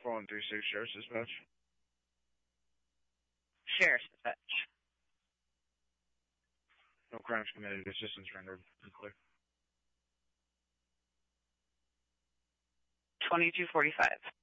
4136 Sheriff's Dispatch. Sheriff's Dispatch. No crimes committed. Assistance rendered. Clear. 2245.